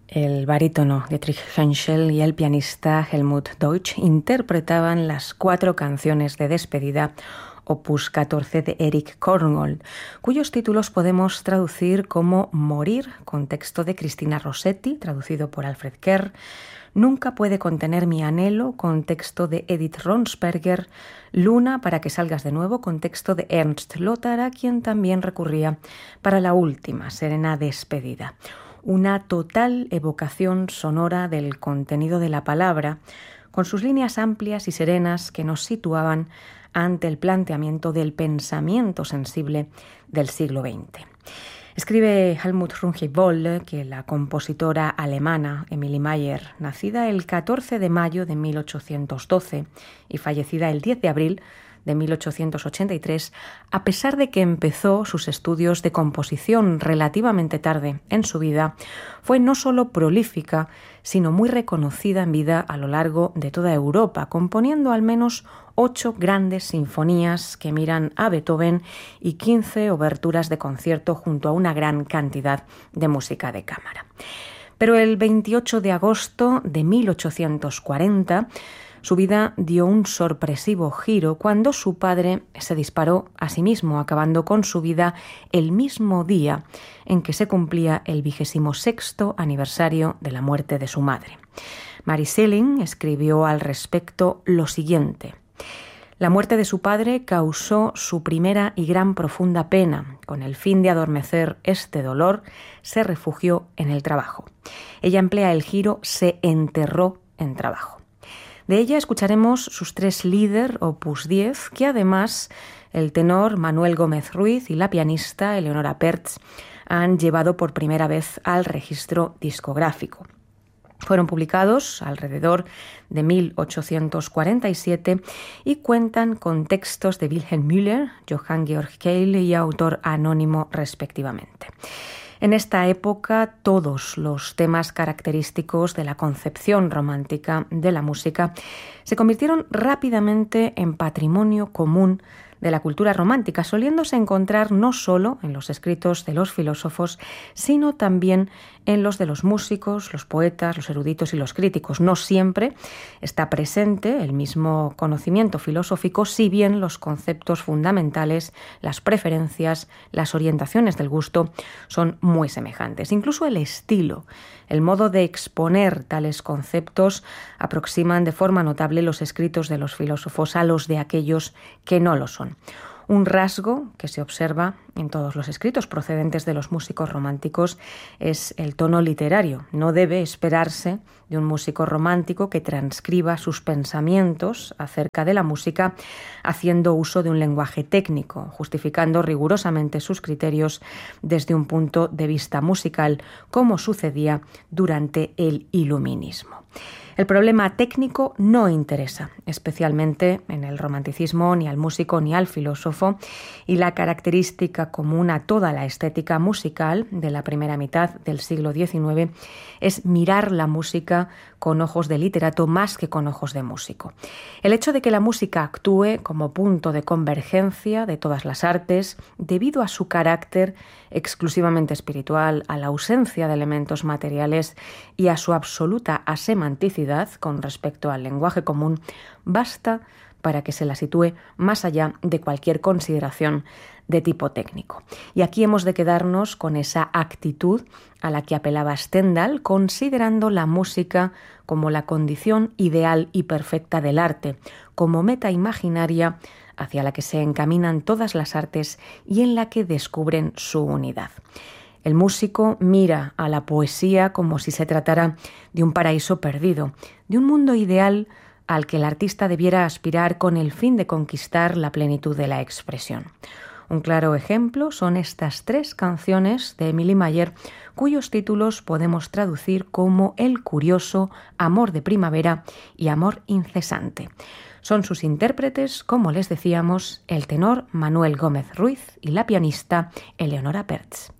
El barítono Dietrich Henschel y el pianista Helmut Deutsch interpretaban las 4 canciones de despedida opus 14 de Erich Korngold, cuyos títulos podemos traducir como Morir, con texto de Cristina Rossetti, traducido por Alfred Kerr, Nunca puede contener mi anhelo, con texto de Edith Ronsberger, Luna, para que salgas de nuevo, con texto de Ernst Lothar, a quien también recurría para la última serena despedida. Una total evocación sonora del contenido de la palabra, con sus líneas amplias y serenas que nos situaban ante el planteamiento del pensamiento sensible del siglo XX. Escribe Helmut Runge-Wolle que la compositora alemana Emilie Mayer, nacida el 14 de mayo de 1812 y fallecida el 10 de abril de 1883, a pesar de que empezó sus estudios de composición relativamente tarde en su vida, fue no solo prolífica, sino muy reconocida en vida a lo largo de toda Europa, componiendo al menos 8 grandes sinfonías que miran a Beethoven y 15 oberturas de concierto junto a una gran cantidad de música de cámara. Pero el 28 de agosto de 1840, su vida dio un sorpresivo giro cuando su padre se disparó a sí mismo, acabando con su vida el mismo día en que se cumplía el 26º aniversario de la muerte de su madre. Mary Schilling escribió al respecto lo siguiente: la muerte de su padre causó su primera y gran profunda pena. Con el fin de adormecer este dolor, se refugió en el trabajo. Ella emplea el giro se enterró en trabajo. De ella escucharemos sus 3 Lieder, opus 10, que además el tenor Manuel Gómez Ruiz y la pianista Eleonora Pertz han llevado por primera vez al registro discográfico. Fueron publicados alrededor de 1847 y cuentan con textos de Wilhelm Müller, Johann Georg Keil y autor anónimo respectivamente. En esta época, todos los temas característicos de la concepción romántica de la música se convirtieron rápidamente en patrimonio común de la cultura romántica, soliéndose encontrar no solo en los escritos de los filósofos, sino también en los de los músicos, los poetas, los eruditos y los críticos. No siempre está presente el mismo conocimiento filosófico, si bien los conceptos fundamentales, las preferencias, las orientaciones del gusto son muy semejantes. Incluso el estilo, el modo de exponer tales conceptos aproximan de forma notable los escritos de los filósofos a los de aquellos que no lo son. Un rasgo que se observa en todos los escritos procedentes de los músicos románticos es el tono literario. No debe esperarse de un músico romántico que transcriba sus pensamientos acerca de la música haciendo uso de un lenguaje técnico, justificando rigurosamente sus criterios desde un punto de vista musical, como sucedía durante el Iluminismo. El problema técnico no interesa, especialmente en el romanticismo, ni al músico ni al filósofo, y la característica común a toda la estética musical de la primera mitad del siglo XIX es mirar la música con ojos de literato más que con ojos de músico. El hecho de que la música actúe como punto de convergencia de todas las artes, debido a su carácter exclusivamente espiritual, a la ausencia de elementos materiales y a su absoluta asemanticidad con respecto al lenguaje común, basta para que se la sitúe más allá de cualquier consideración de tipo técnico. Y aquí hemos de quedarnos con esa actitud a la que apelaba Stendhal, considerando la música como la condición ideal y perfecta del arte, como meta imaginaria hacia la que se encaminan todas las artes y en la que descubren su unidad. El músico mira a la poesía como si se tratara de un paraíso perdido, de un mundo ideal al que el artista debiera aspirar con el fin de conquistar la plenitud de la expresión. Un claro ejemplo son estas 3 canciones de Emilie Mayer, cuyos títulos podemos traducir como El curioso, Amor de primavera y Amor incesante. Son sus intérpretes, como les decíamos, el tenor Manuel Gómez Ruiz y la pianista Eleonora Pertz.